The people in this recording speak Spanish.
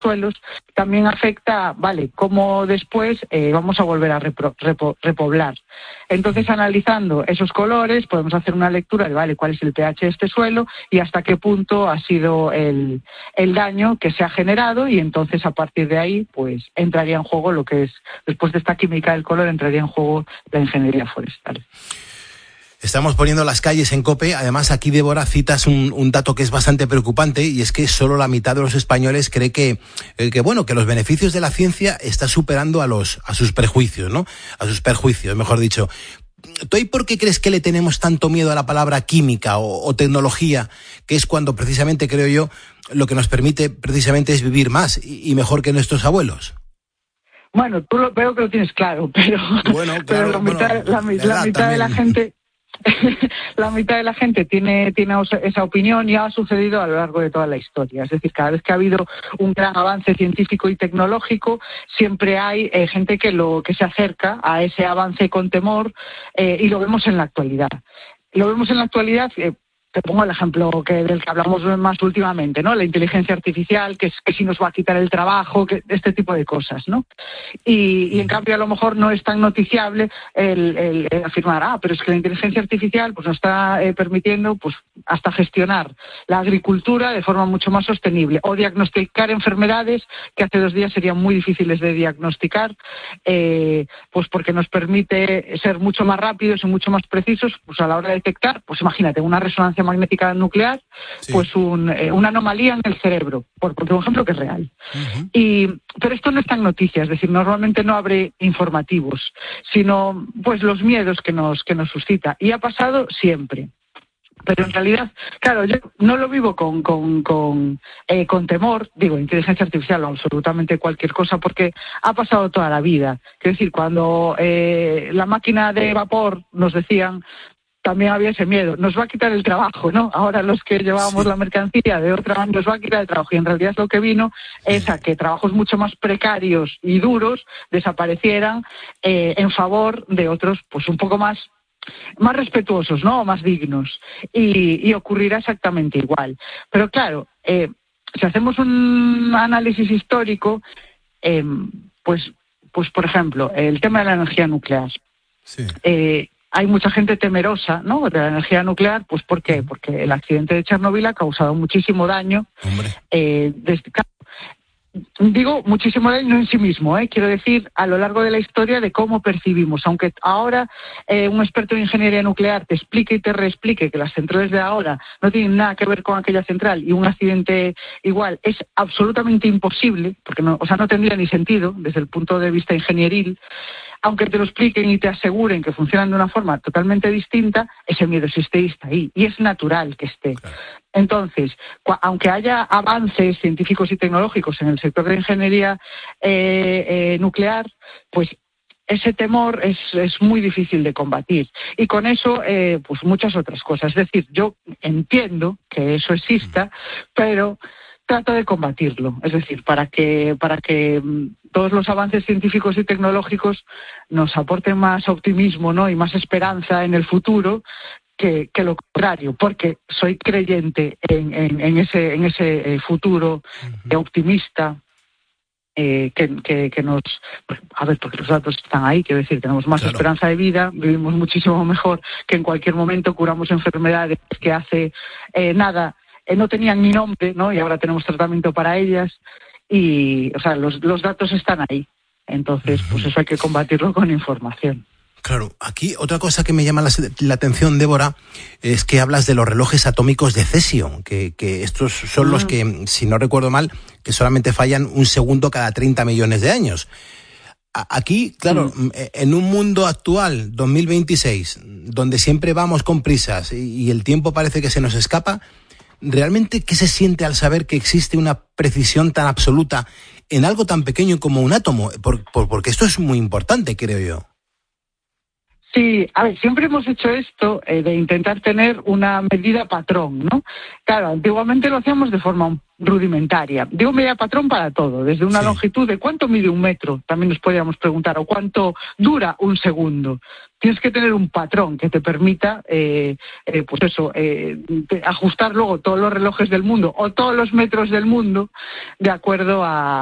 suelos, también afecta, cómo después vamos a volver a repoblar. Entonces, analizando esos colores, podemos hacer una lectura de, cuál es el pH de este suelo y hasta qué punto ha sido el daño que se ha generado, y entonces a partir de ahí, pues entraría en juego lo que es, después de esta química del color, entraría en juego la ingeniería forestal. Estamos poniendo las calles en COPE. Además, aquí, Débora, citas un dato que es bastante preocupante, y es que solo la mitad de los españoles cree que los beneficios de la ciencia está superando a sus prejuicios, ¿no? A sus perjuicios, mejor dicho. ¿Tú ahí por qué crees que le tenemos tanto miedo a la palabra química o tecnología, que es cuando precisamente, creo yo, lo que nos permite precisamente es vivir más y mejor que nuestros abuelos? Bueno, veo que lo tienes claro, pero la mitad de la gente... La mitad de la gente tiene esa opinión, y ha sucedido a lo largo de toda la historia. Es decir, cada vez que ha habido un gran avance científico y tecnológico, siempre hay gente que se acerca a ese avance con temor, y lo vemos en la actualidad. Te pongo el ejemplo del que hablamos más últimamente, ¿no? La inteligencia artificial, que si nos va a quitar el trabajo, este tipo de cosas, ¿no? Y en cambio, a lo mejor no es tan noticiable el afirmar, pero es que la inteligencia artificial pues nos está permitiendo pues hasta gestionar la agricultura de forma mucho más sostenible, o diagnosticar enfermedades que hace 2 días serían muy difíciles de diagnosticar, pues porque nos permite ser mucho más rápidos y mucho más precisos pues a la hora de detectar, pues imagínate, una resonancia magnética nuclear, sí, pues una anomalía en el cerebro, por un ejemplo que es real. Uh-huh. Pero esto no está en noticias, es decir, normalmente no abre informativos, sino pues los miedos que nos suscita, y ha pasado siempre. Pero en realidad, claro, yo no lo vivo con temor, digo, inteligencia artificial o absolutamente cualquier cosa, porque ha pasado toda la vida. Quiero decir, cuando la máquina de vapor nos decían, también había ese miedo, nos va a quitar el trabajo, ¿no? Ahora los que llevábamos la mercancía de otra nos va a quitar el trabajo, y en realidad lo que vino es a que trabajos mucho más precarios y duros desaparecieran en favor de otros pues un poco más respetuosos, ¿no? O más dignos, y ocurrirá exactamente igual. Pero claro, si hacemos un análisis histórico, pues por ejemplo, el tema de la energía nuclear. Sí. Hay mucha gente temerosa, ¿no?, de la energía nuclear, pues ¿por qué? Porque el accidente de Chernobyl ha causado muchísimo daño. Digo muchísimo daño en sí mismo, quiero decir, a lo largo de la historia de cómo percibimos. Aunque ahora un experto en ingeniería nuclear te explique y te reexplique que las centrales de ahora no tienen nada que ver con aquella central, y un accidente igual es absolutamente imposible, porque no tendría ni sentido desde el punto de vista ingenieril. Aunque te lo expliquen y te aseguren que funcionan de una forma totalmente distinta, ese miedo existe y está ahí, y es natural que esté. Claro. Entonces, aunque haya avances científicos y tecnológicos en el sector de ingeniería nuclear, pues ese temor es muy difícil de combatir. Y con eso, pues muchas otras cosas. Es decir, yo entiendo que eso exista, pero trato de combatirlo, es decir, para que todos los avances científicos y tecnológicos nos aporten más optimismo, ¿no?, y más esperanza en el futuro que lo contrario, porque soy creyente en ese futuro optimista que nos... A ver, porque los datos están ahí, quiero decir, tenemos más esperanza de vida, vivimos muchísimo mejor que en cualquier momento, curamos enfermedades que hace nada no tenían ni nombre, ¿no?, y ahora tenemos tratamiento para ellas, y, o sea, los datos están ahí. Entonces, pues eso hay que combatirlo con información. Claro, aquí otra cosa que me llama la atención, Débora, es que hablas de los relojes atómicos de cesio, que estos son los que, si no recuerdo mal, que solamente fallan un segundo cada 30 millones de años. Aquí, claro, en un mundo actual, 2026, donde siempre vamos con prisas y el tiempo parece que se nos escapa, ¿realmente qué se siente al saber que existe una precisión tan absoluta en algo tan pequeño como un átomo? Porque esto es muy importante, creo yo. Sí, a ver, siempre hemos hecho esto de intentar tener una medida patrón, ¿no? Claro, antiguamente lo hacíamos de forma rudimentaria. Digo medida patrón para todo, desde una longitud de cuánto mide 1 metro, también nos podríamos preguntar, o cuánto dura 1 segundo. Tienes que tener un patrón que te permita, ajustar luego todos los relojes del mundo o todos los metros del mundo de acuerdo a